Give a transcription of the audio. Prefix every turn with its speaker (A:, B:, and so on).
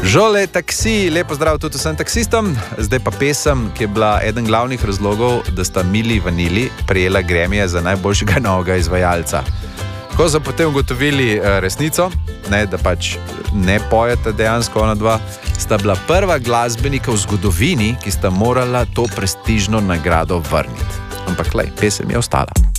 A: Žole taksi, lepo zdrav tudi vsem taksistom. Zdaj pa pesem, ki je bila eden glavnih razlogov, da sta Milli Vanilli prejela Grammyja za najboljšega novega izvajalca. Ko so potem ugotovili resnico, da pač ne pojeta dejansko ona dva, sta bila prva glasbenika v zgodovini, ki sta morala to prestižno nagrado vrniti. Ampak pesem je ostala.